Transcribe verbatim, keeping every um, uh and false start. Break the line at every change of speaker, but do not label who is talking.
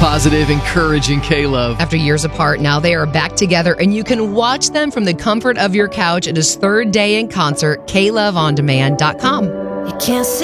positive, encouraging K-Love.
After years apart, now they are back together, and you can watch them from the comfort of your couch at his third day in concert, K love on demand dot com.
You can't see